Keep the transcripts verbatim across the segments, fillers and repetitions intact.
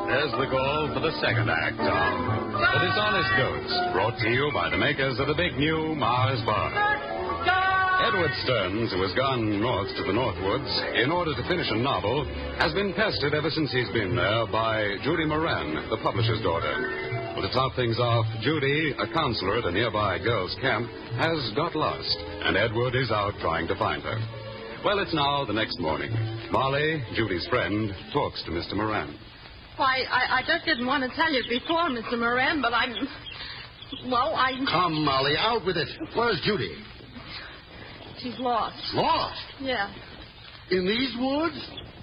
There's the call for the second act of The Dishonest Goats, brought to you by the makers of the big new Mars Bar. Edward Stearns, who has gone north to the Northwoods in order to finish a novel, has been pestered ever since he's been there by Judy Moran, the publisher's daughter. Well, to top things off, Judy, a counselor at a nearby girls' camp, has got lost, and Edward is out trying to find her. Well, it's now the next morning. Molly, Judy's friend, talks to Mister Moran. Why, I, I just didn't want to tell you before, Mister Moran, but I'm... Well, I... Come, Molly, out with it. Where's Judy? She's lost. Lost? Yeah. In these woods?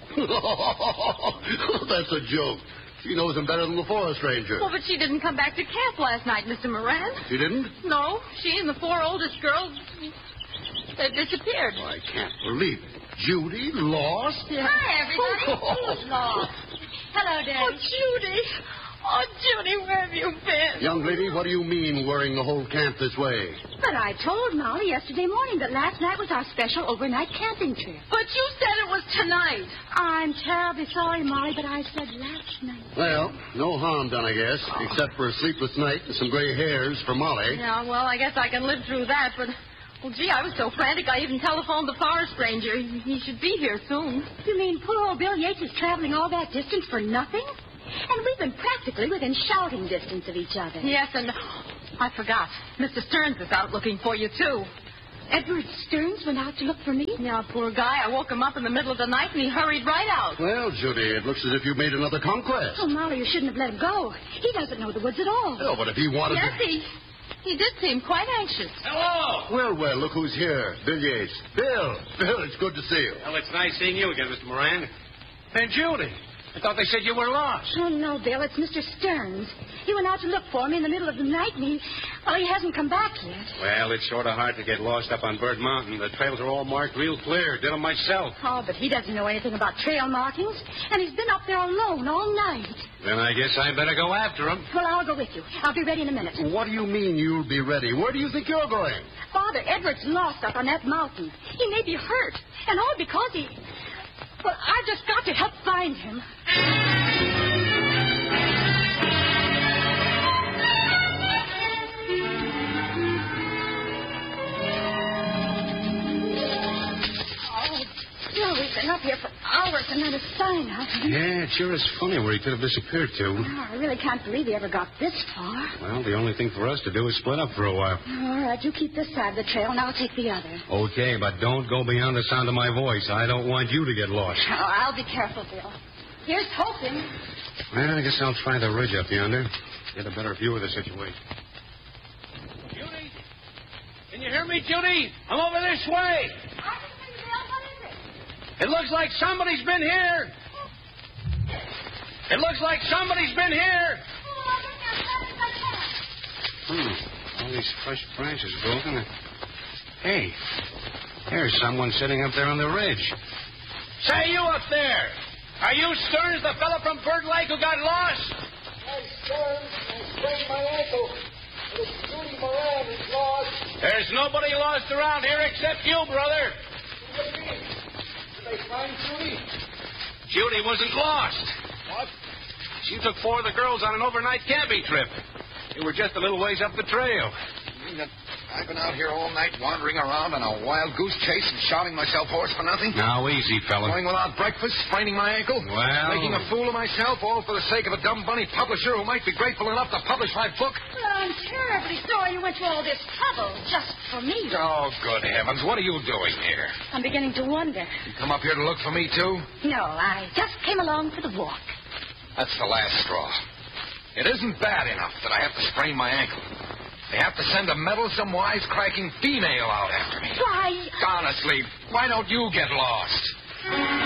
That's a joke. She knows him better than the forest ranger. Well, but she didn't come back to camp last night, Mister Moran. She didn't? No, she and the four oldest girls... They disappeared. Oh, I can't believe it. Judy lost? Yeah. Hi, everybody. Who's lost? Hello, Daddy. Oh, Judy. Oh, Judy, where have you been? Young lady, what do you mean worrying the whole camp this way? But I told Molly yesterday morning that last night was our special overnight camping trip. But you said it was tonight. I'm terribly sorry, Molly, but I said last night. Well, no harm done, I guess, except for a sleepless night and some gray hairs for Molly. Yeah, well, I guess I can live through that, but... Well, gee, I was so frantic I even telephoned the forest ranger. He, he should be here soon. You mean poor old Bill Yates is traveling all that distance for nothing? And we've been practically within shouting distance of each other. Yes, and I forgot. Mister Stearns is out looking for you, too. Edward Stearns went out to look for me? Yeah, poor guy. I woke him up in the middle of the night, and he hurried right out. Well, Judy, it looks as if you made another conquest. Oh, Molly, you shouldn't have let him go. He doesn't know the woods at all. Oh, but if he wanted Yes, to... he... He did seem quite anxious. Hello. Well, well, look who's here. Bill Yates. Bill, Bill, it's good to see you. Well, it's nice seeing you again, Mister Moran. And Judy, I thought they said you were lost. Oh, no, Bill, it's Mister Stearns. He went out to look for me in the middle of the night, and he... Well, he hasn't come back yet. Well, it's sort of hard to get lost up on Bird Mountain. The trails are all marked real clear. Did them myself. Oh, but he doesn't know anything about trail markings, and he's been up there alone all night. Then I guess I better go after him. Well, I'll go with you. I'll be ready in a minute. What do you mean you'll be ready? Where do you think you're going? Father, Edward's lost up on that mountain. He may be hurt, and all because he... Well, I've just got to help find him. No, we've been up here for hours and not a sign of him. Yeah, it sure is funny where he could have disappeared to. Oh, I really can't believe he ever got this far. Well, the only thing for us to do is split up for a while. All right, you keep this side of the trail, and I'll take the other. Okay, but don't go beyond the sound of my voice. I don't want you to get lost. Oh, I'll be careful, Bill. Here's hoping. Well, I guess I'll try the ridge up yonder. Get a better view of the situation. Judy? Can you hear me, Judy? I'm over this way. It looks like somebody's been here. It looks like somebody's been here. Hmm. All these fresh branches broken. Hey, there's someone sitting up there on the ridge. Say, you up there. Are you Stearns, the fellow from Bird Lake who got lost? Hey, Stearns, I sprained my ankle. But it's Judy Moran who's lost. There's nobody lost around here except you, brother. What do you mean? Did they find Judy? Judy wasn't lost. What? She took four of the girls on an overnight camping trip. They were just a little ways up the trail. You mean that I've been out here all night wandering around on a wild goose chase and shouting myself hoarse for nothing? Now, easy, fella. Going without breakfast, spraining my ankle? Well... Making a fool of myself, all for the sake of a dumb bunny publisher who might be grateful enough to publish my book? Well, I'm terribly sorry you went to all this trouble just for me. Oh, good heavens. What are you doing here? I'm beginning to wonder. You come up here to look for me, too? No, I just came along for the walk. That's the last straw. It isn't bad enough that I have to sprain my ankle. They have to send a meddlesome, wisecracking female out after me. Why... Honestly, why don't you get lost?